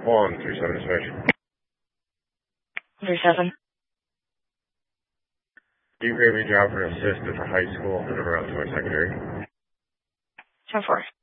137 dispatch. 37. Do you grade me a job for an assist at the high school and around to my secondary? 10-4.